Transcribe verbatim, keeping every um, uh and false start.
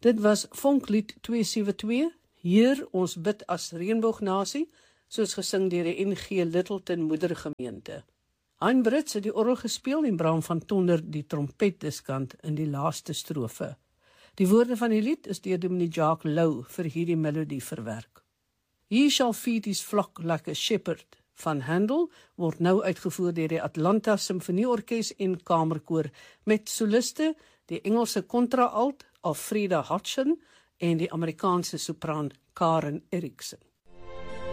Dit was Vonklied twee sewe twee, Heer, ons bid as reënboognasie, soos gesing deur die N G Littleton Moedergemeente. Hein Brits het die orgel gespeel en Bram van Tonder die trompetdiskant in die laaste strofe. Die woorde van die lied is deur Dominee Jacques Lou vir hierdie melodie verwerk. He shall feed his flock like a shepherd van Handel word nou uitgevoer deur die Atlanta Simfonieorkes en Kamerkoor met soliste die Engelse kontra-alt Alfreda Hodgson en die Amerikaanse sopraan Karen Erickson.